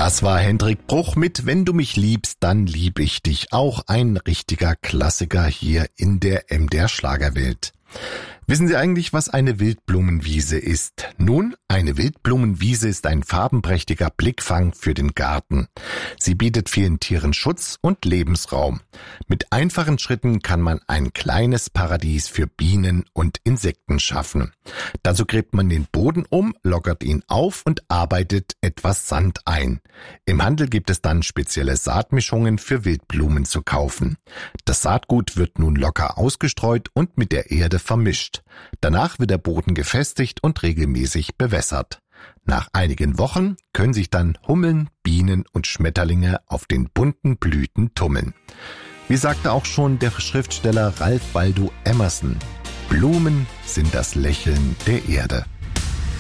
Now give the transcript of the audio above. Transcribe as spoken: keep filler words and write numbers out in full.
Das war Hendrik Bruch mit Wenn du mich liebst, dann lieb ich dich. Auch ein richtiger Klassiker hier in der M D R Schlagerwelt. Wissen Sie eigentlich, was eine Wildblumenwiese ist? Nun, eine Wildblumenwiese ist ein farbenprächtiger Blickfang für den Garten. Sie bietet vielen Tieren Schutz und Lebensraum. Mit einfachen Schritten kann man ein kleines Paradies für Bienen und Insekten schaffen. Dazu gräbt man den Boden um, lockert ihn auf und arbeitet etwas Sand ein. Im Handel gibt es dann spezielle Saatmischungen für Wildblumen zu kaufen. Das Saatgut wird nun locker ausgestreut und mit der Erde vermischt. Danach wird der Boden gefestigt und regelmäßig bewässert. Nach einigen Wochen können sich dann Hummeln, Bienen und Schmetterlinge auf den bunten Blüten tummeln. Wie sagte auch schon der Schriftsteller Ralph Waldo Emerson: Blumen sind das Lächeln der Erde.